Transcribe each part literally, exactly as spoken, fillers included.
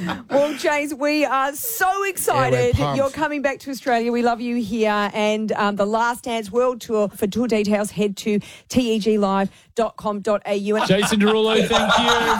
Well, James, we are so excited. Yeah, You're coming back to Australia. We love you here. And um, the Last Dance World Tour. For tour details, head to T E G live dot com dot a u. Jason Derulo, thank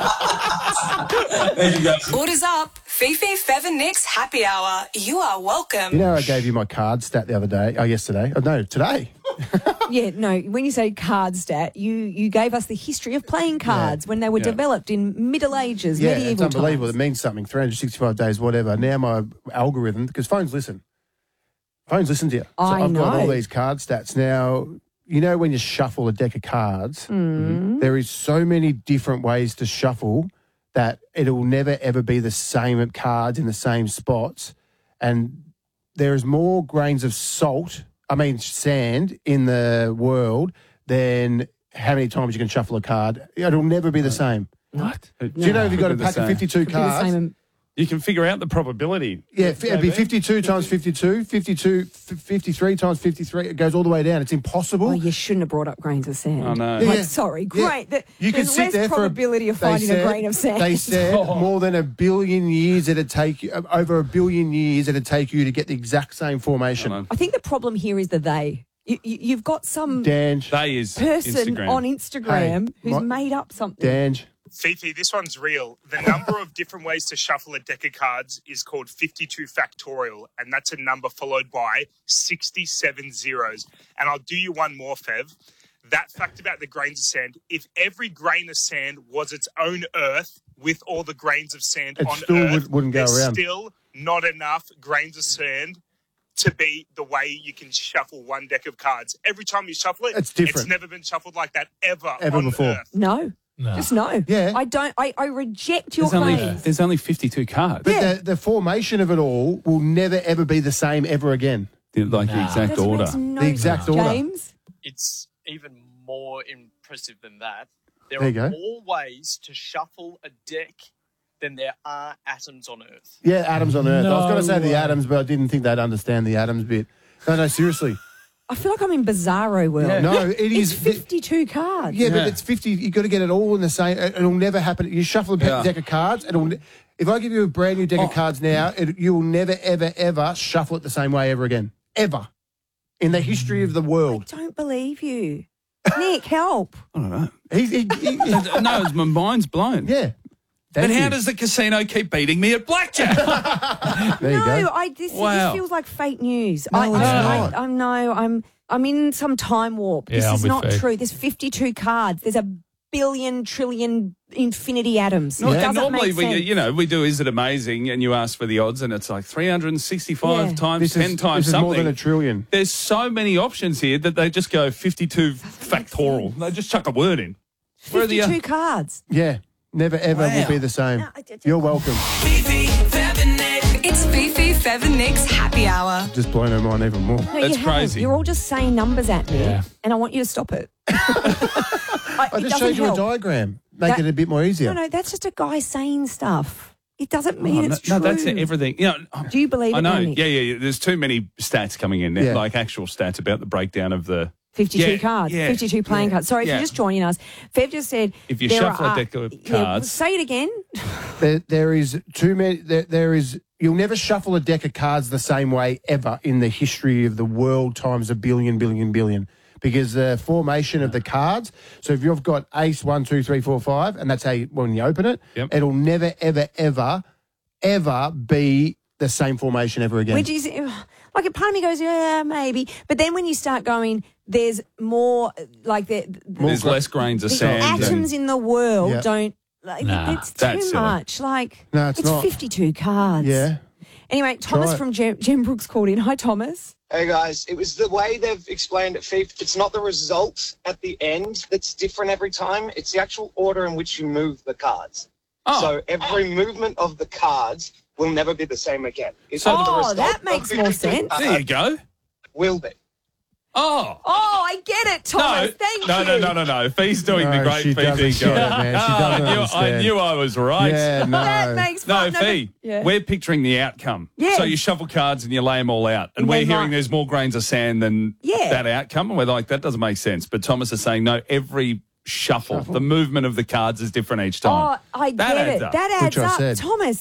you. Thank you, guys. Orders up. Fifi, Fev and Nick's happy hour. You are welcome. You know, I gave you my card stat the other day. Oh, yesterday. Oh, no, today. Yeah, no, when you say card stat, you, you gave us the history of playing cards Yeah. when they were Yeah. developed in Middle Ages, Yeah, medieval it's unbelievable. times. It means something. three hundred sixty-five days, whatever. Now my algorithm, because phones listen. Phones listen to you. So I I've got know. all these card stats. Now, you know when you shuffle a deck of cards, Mm. there is so many different ways to shuffle that it'll never, ever be the same cards in the same spots. And there is more grains of salt, I mean sand, in the world than how many times you can shuffle a card. It'll never be the same. What? Do you know if you've got a Could be the pack of same. fifty-two Could be the cards? same. You can figure out the probability. Yeah, it'd be Maybe. fifty-two times fifty-two, fifty-two, f- fifty-three times fifty-three. It goes all the way down. It's impossible. Oh, you shouldn't have brought up grains of sand. I know. Like, Yeah. sorry, Yeah. great. That, You can there's sit less there for a- probability of they finding said- a grain of sand. They said Oh. more than a billion years it'd take you, over a billion years it'd take you to get the exact same I formation. know. I think the problem here is the they. You, you, you've got some Dange, They is person Instagram. on Instagram Hey, who's my- made up something. Dange. Fifi, this one's real. The number of different ways to shuffle a deck of cards is called fifty-two factorial, and that's a number followed by sixty-seven zeros. And I'll do you one more, Fev. That fact about the grains of sand, if every grain of sand was its own earth with all the grains of sand It on still earth, would- wouldn't go there's around. still not enough grains of sand to be the way you can shuffle one deck of cards. Every time you shuffle it, It's different. It's never been shuffled like that ever, Ever on before. Earth. No. No. Just no. Yeah. I don't. I, I reject your There's only, claims. there's only fifty-two cards. But Yeah. the, the formation of it all will never, ever be the same ever again. The- Like the exact That order. makes no The exact sense. order. James? It's even more impressive than that. There, There you are go. more ways to shuffle a deck than there are atoms on Earth. Yeah, atoms on Earth. I was No going to say the way. atoms, but I didn't think they'd understand the atoms bit. No, no, seriously. I feel like I'm in Bizarro world. Yeah. No, it It's is. fifty-two cards. Yeah, but Yeah. it's fifty. You've got to get it all in the same. it- It'll never happen. You shuffle a pe- Yeah. deck of cards, it'll. ne- If I give you a brand new deck Oh. of cards now, it, you will never, ever, ever shuffle it the same way ever again. Ever. In the history of the I world. don't believe you. Nick, help. I don't know. He's, he, he, he- No, it's, my mind's blown. yeah. But Thank how you. does the casino keep beating me at blackjack? There you No, go. I this, Wow. this feels like fake news. No, I, it's I, not. I, I'm no, I'm I'm in some time warp. Yeah, this I'm is with not Faith. true. There's fifty-two cards. There's a billion, trillion, infinity atoms. No, It and doesn't normally, make we, sense. you know, we do Is It Amazing? And you ask for the odds, and it's like three hundred sixty-five Yeah. times, This ten is, times this is something. more than a trillion. There's so many options here that they just go fifty-two factorial. They just chuck a word in. Where are the, uh, fifty-two cards. Yeah. Never, ever Wow. will be the same. No, I- I- You're welcome. Fifi, Fev and Nick. It's Fifi, Fev and Nick's happy hour. Just blown her mind even more. No, That's you haven't. crazy. You're all just saying numbers at me, Yeah. and I want you to stop it. I, I it just doesn't showed you help. a diagram. Make That- it a bit more easier. No, no, that's just a guy saying stuff. It doesn't mean Oh, no, it's true. no, that's everything. You know, Do you believe I it, know. now, Nick? Yeah, yeah, yeah. There's too many stats coming in, Yeah. like actual stats about the breakdown of the. fifty-two Yeah, cards, yeah, fifty-two playing yeah, cards. Sorry, if yeah. you're just joining us. Fev just said... If you there shuffle a are- deck of Yeah, cards- say it again. There, there is too many. There, there is. You'll never shuffle a deck of cards the same way ever in the history of the world times a billion, billion, billion. Because the formation of the cards. So if you've got ace one, two, three, four, five, and that's how you, when you open it, Yep. it'll never, ever, ever, ever be the same formation ever again. Which is... Like, a part of me goes, yeah, maybe. But then when you start going, there's more... Like, the, the, There's less grains of the sand. and- atoms in the world Yeah. don't... Like, Nah, it's too that's silly. much. Like, No, it's not. fifty-two cards. yeah. Anyway, Thomas it. from Gem, Gem Brooks called in. Hi, Thomas. Hey guys, it was the way they've explained it, Fief. It's not the result at the end that's different every time. It's the actual order in which you move the cards. Oh. So every movement of the cards will never be the same again. It's So- not the Oh, result that of makes the more sense. There you go. Will be. Oh. Oh, I get it, Thomas. No, Thank no, you. no, no, no, no. Fee's doing No, the great she Fee doesn't thing. get it, man. She doesn't I, knew, I understand. knew I was right. Yeah, no. That makes No, fun. Fee, but- yeah. we're picturing the outcome. Yes. So you shuffle cards and you lay them all out. And And we're then hearing like- there's more grains of sand than Yeah. that outcome. And we're like, that doesn't make sense. But Thomas is saying, no, every shuffle, the movement of the cards is different each time. Oh, I That get adds it. up. That adds Which I up. said. Thomas,